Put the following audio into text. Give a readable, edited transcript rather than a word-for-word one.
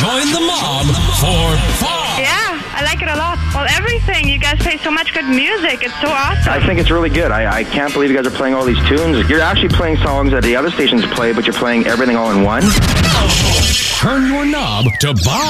Join the mob for Bob. Yeah, I like it a lot. Well, everything. You guys play so much good music. It's so awesome. I think it's really good. I can't believe you guys are playing all these tunes. You're actually playing songs that the other stations play, but you're playing everything all in one. Turn your knob to Bob.